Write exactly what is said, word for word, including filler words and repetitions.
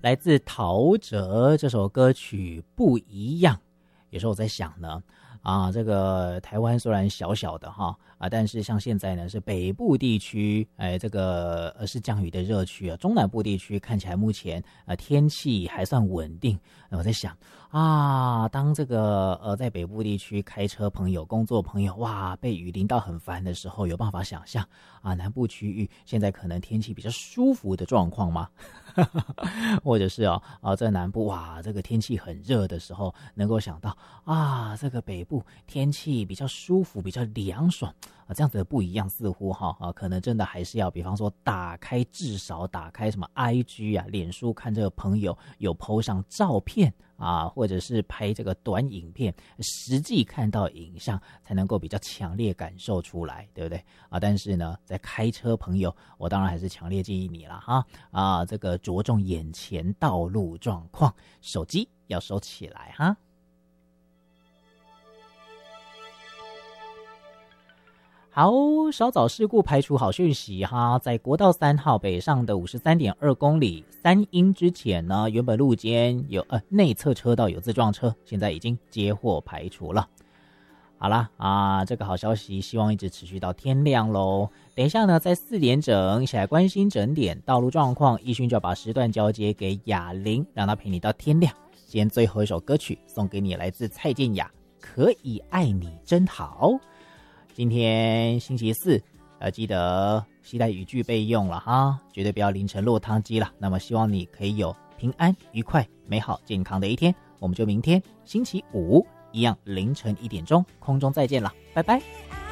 来自陶喆这首歌曲不一样。有时候我在想呢，啊，这个台湾虽然小小的哈啊，但是像现在呢是北部地区，哎，这个呃是降雨的热区啊，中南部地区看起来目前呃天气还算稳定。我在想啊，当这个呃在北部地区开车朋友、工作朋友哇被雨淋到很烦的时候，有办法想象啊南部区域现在可能天气比较舒服的状况吗？或者是哦啊在南部哇这个天气很热的时候，能够想到啊这个北部天气比较舒服、比较凉爽啊，这样子的不一样，似乎哈啊可能真的还是要比方说打开至少打开什么 I G 啊、脸书看这个朋友有 po 上照片。啊，或者是拍这个短影片，实际看到影像才能够比较强烈感受出来，对不对啊？但是呢，在开车朋友，我当然还是强烈建议你了哈啊，这个着重眼前道路状况，手机要收起来哈。好，稍早事故排除好讯息哈，在国道三号北上的五十三点二公里三英之前呢，原本路肩有呃内侧车道有自撞车，现在已经接获排除了。好啦啊，这个好消息希望一直持续到天亮咯。等一下呢，在四点整一起来关心整点道路状况，奕迅就要把时段交接给雅玲，让她陪你到天亮。今天最后一首歌曲送给你，来自蔡健雅，可以爱你真好。今天星期四，呃，记得携带雨具备用了哈，绝对不要淋成落汤鸡了。那么希望你可以有平安、愉快、美好、健康的一天。我们就明天星期五一样凌晨一点钟空中再见了，拜拜。